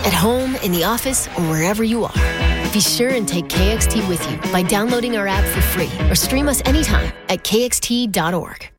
at home, in the office, or wherever you are. Be sure and take KXT with you by downloading our app for free or stream us anytime at kxt.org.